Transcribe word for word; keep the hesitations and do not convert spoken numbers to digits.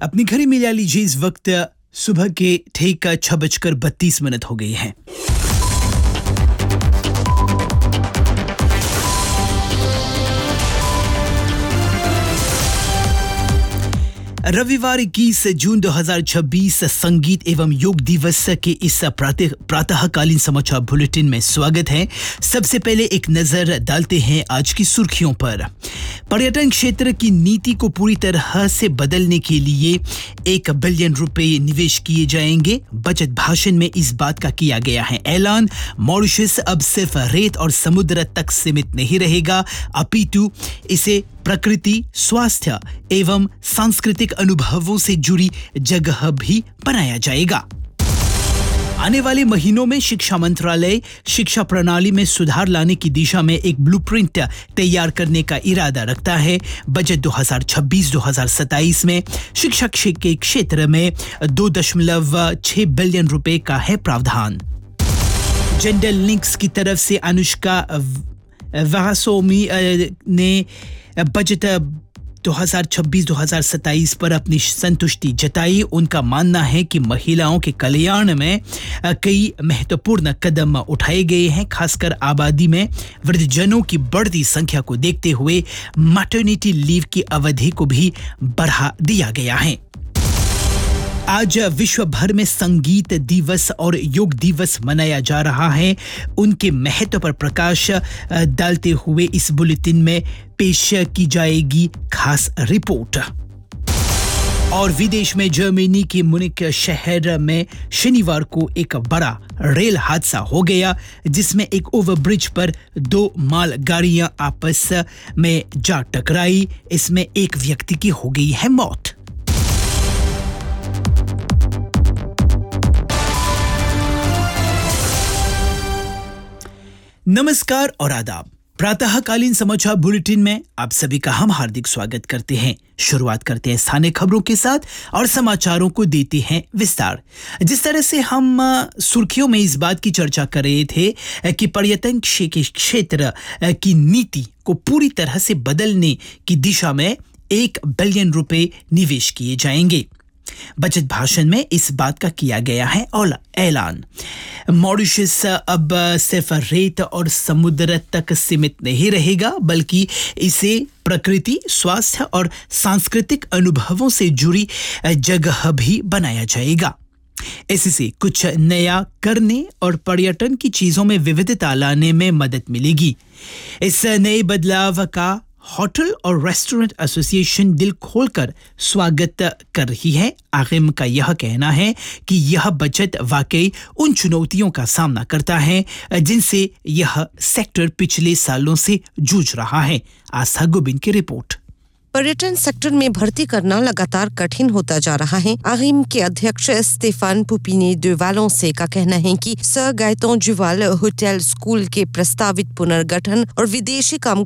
अपनी घड़ी मिला लीजिए, इस वक्त सुबह के ठीक छह बजकर बत्तीस मिनट हो गए हैं। रविवार इक्कीस जून दो हज़ार छब्बीस संगीत एवं योग दिवस के इस प्रातः प्रातःकालीन समाचार बुलेटिन में स्वागत है। सबसे पहले एक नजर डालते हैं आज की सुर्खियों पर। पर्यटन क्षेत्र की नीति को पूरी तरह से बदलने के लिए एक बिलियन रुपए निवेश किए जाएंगे। बजट भाषण में इस बात का किया गया है ऐलान। मॉरिशस अब सिर्फ रेत और समुद्र तक सीमित नहीं रहेगा, अपितु इसे प्रकृति, स्वास्थ्य एवं सांस्कृतिक अनुभवों से जुड़ी जगह भी बनाया जाएगा। आने वाले महीनों में शिक्षा मंत्रालय शिक्षा प्रणाली में सुधार लाने की दिशा में एक ब्लूप्रिंट तैयार करने का इरादा रखता है। बजट दो हज़ार छब्बीस दो हज़ार सत्ताईस में शिक्षा के क्षेत्र में दो दशमलव छह बिलियन रुपए का है प्रावधान। जेंडर लिंक्स की तरफ से अनुष्का वाहसोमी ने बजट दो हज़ार छब्बीस दो हज़ार सत्ताईस पर अपनी संतुष्टि जताई। उनका मानना है कि महिलाओं के कल्याण में कई महत्वपूर्ण कदम उठाए गए हैं, खासकर आबादी में वृद्धजनों की बढ़ती संख्या को देखते हुए मैटरनिटी लीव की अवधि को भी बढ़ा दिया गया है। आज विश्व भर में संगीत दिवस और योग दिवस मनाया जा रहा है। उनके महत्व पर प्रकाश डालते हुए इस बुलेटिन में पेश की जाएगी खास रिपोर्ट। और विदेश में जर्मनी के मुनिक शहर में शनिवार को एक बड़ा रेल हादसा हो गया, जिसमें एक ओवरब्रिज पर दो माल गाड़ियां आपस में जा टकराई। इसमें एक व्यक्ति की हो गई है मौत। नमस्कार और आदाब। प्रातःकालीन समाचार बुलेटिन में आप सभी का हम हार्दिक स्वागत करते हैं। शुरुआत करते हैं स्थानीय खबरों के साथ और समाचारों को देते हैं विस्तार। जिस तरह से हम सुर्खियों में इस बात की चर्चा कर रहे थे कि पर्यटन के क्षेत्र की नीति को पूरी तरह से बदलने की दिशा में एक बिलियन रुपए निवेश किए जाएंगे। बजट भाषण में इस बात का किया गया है और ऐलान। मॉरिशस अब सिर्फ रेत और समुद्र तक सीमित नहीं रहेगा, बल्कि इसे प्रकृति, स्वास्थ्य और सांस्कृतिक अनुभवों से जुड़ी जगह भी बनाया जाएगा। इससे कुछ नया करने और पर्यटन की चीजों में विविधता लाने में मदद मिलेगी। इस नए बदलाव का होटल और रेस्टोरेंट एसोसिएशन दिल खोलकर स्वागत कर रही है। आगिम का यह कहना है कि यह बजट वाकई उन चुनौतियों का सामना करता है जिनसे यह सेक्टर पिछले सालों से जूझ रहा है। आस्था गोबिंद की रिपोर्ट। पर्यटन सेक्टर में भर्ती करना लगातार कठिन होता जा रहा है। आगिम के अध्यक्ष स्टेफान पुपिने de Valence का कहना है कि सर गायतों जुवाल होटल स्कूल के प्रस्तावित पुनर्गठन और विदेशी काम